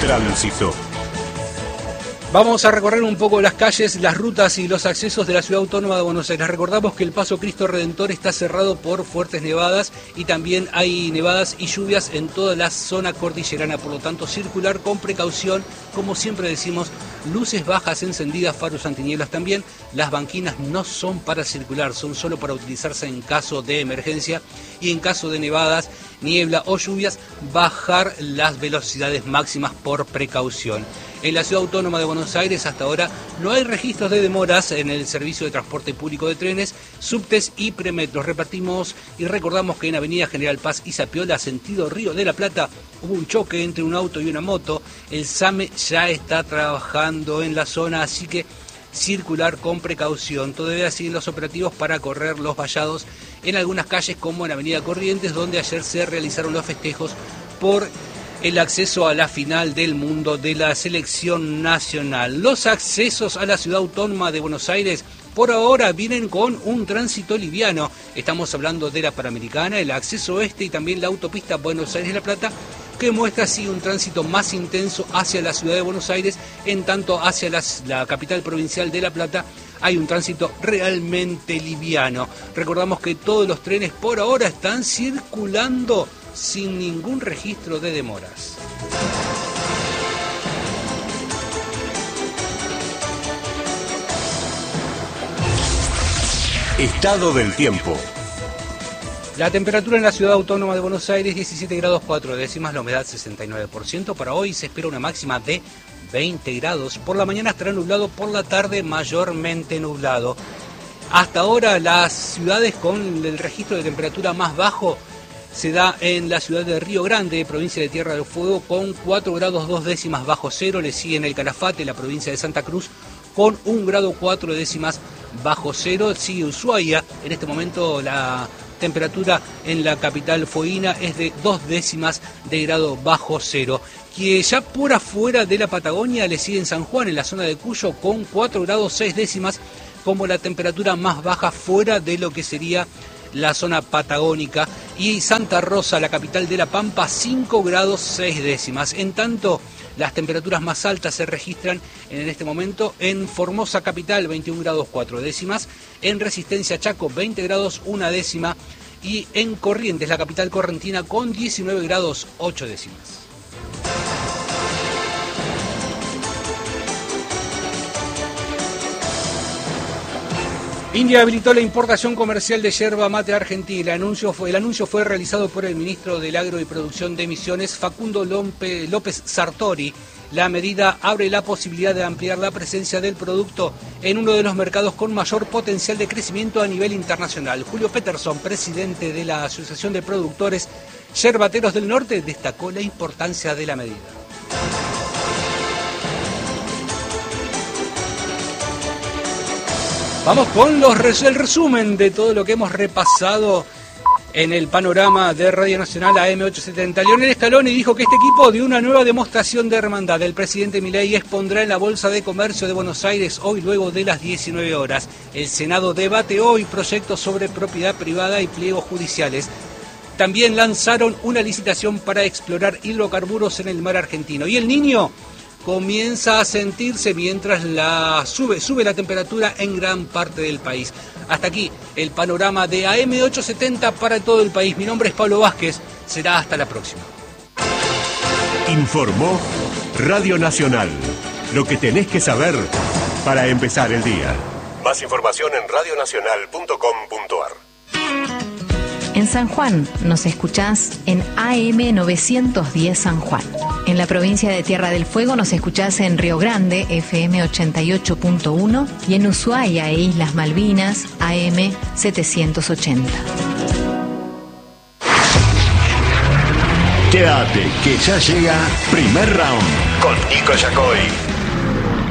Tránsito. Vamos a recorrer un poco las calles, las rutas y los accesos de la Ciudad Autónoma de Buenos Aires. Recordamos que el Paso Cristo Redentor está cerrado por fuertes nevadas y también hay nevadas y lluvias en toda la zona cordillerana. Por lo tanto, circular con precaución, como siempre decimos, luces bajas encendidas, faros antinieblas también. Las banquinas no son para circular, son solo para utilizarse en caso de emergencia y en caso de nevadas, niebla o lluvias, bajar las velocidades máximas por precaución. En la Ciudad Autónoma de Buenos Aires hasta ahora no hay registros de demoras en el servicio de transporte público de trenes, subtes y premetros. Repartimos y recordamos que en Avenida General Paz y Zapiola, sentido Río de la Plata, hubo un choque entre un auto y una moto. El SAME ya está trabajando en la zona, así que circular con precaución. Todavía siguen los operativos para correr los vallados en algunas calles, como en Avenida Corrientes, donde ayer se realizaron los festejos por el acceso a la final del mundo de la selección nacional. Los accesos a la Ciudad Autónoma de Buenos Aires por ahora vienen con un tránsito liviano. Estamos hablando de la Panamericana, el acceso oeste y también la autopista Buenos Aires-La Plata, que muestra así un tránsito más intenso hacia la ciudad de Buenos Aires, en tanto hacia la capital provincial de La Plata hay un tránsito realmente liviano. Recordamos que todos los trenes por ahora están circulando sin ningún registro de demoras. Estado del tiempo. La temperatura en la Ciudad Autónoma de Buenos Aires, 17 grados 4 décimas, la humedad 69%. Para hoy se espera una máxima de 20 grados. Por la mañana estará nublado, por la tarde mayormente nublado. Hasta ahora las ciudades con el registro de temperatura más bajo se da en la ciudad de Río Grande, provincia de Tierra del Fuego, con 4 grados 2 décimas bajo cero. Le sigue en el Calafate, la provincia de Santa Cruz, con 1 grado 4 décimas bajo cero. Sigue Ushuaia. En este momento la temperatura en la capital fueguina es de 2 décimas de grado bajo cero. Que ya por afuera de la Patagonia le sigue en San Juan, en la zona de Cuyo, con 4 grados 6 décimas como la temperatura más baja fuera de lo que sería la zona patagónica, y Santa Rosa, la capital de La Pampa, 5 grados 6 décimas. En tanto, las temperaturas más altas se registran en este momento en Formosa capital, 21 grados 4 décimas, en Resistencia Chaco, 20 grados 1 décima, y en Corrientes, la capital correntina, con 19 grados 8 décimas. India habilitó la importación comercial de yerba mate argentina. El anuncio fue realizado por el ministro del Agro y Producción de Misiones, Facundo López Sartori. La medida abre la posibilidad de ampliar la presencia del producto en uno de los mercados con mayor potencial de crecimiento a nivel internacional. Julio Peterson, presidente de la Asociación de Productores Yerbateros del Norte, destacó la importancia de la medida. Vamos con el resumen de todo lo que hemos repasado en el panorama de Radio Nacional AM870. Lionel Scaloni dijo que este equipo dio una nueva demostración de hermandad. El presidente Milei expondrá en la Bolsa de Comercio de Buenos Aires hoy luego de las 19 horas. El Senado debate hoy proyectos sobre propiedad privada y pliegos judiciales. También lanzaron una licitación para explorar hidrocarburos en el mar argentino. Y el Niño comienza a sentirse mientras sube la temperatura en gran parte del país. Hasta aquí el panorama de AM870 para todo el país. Mi nombre es Pablo Vázquez. Será hasta la próxima. Informó Radio Nacional. Lo que tenés que saber para empezar el día. Más información en radionacional.com.ar. En San Juan nos escuchás en AM910 San Juan. En la provincia de Tierra del Fuego nos escuchás en Río Grande, FM 88.1, y en Ushuaia e Islas Malvinas, AM 780. Quédate, que ya llega Primer Round con Nico Yacoy.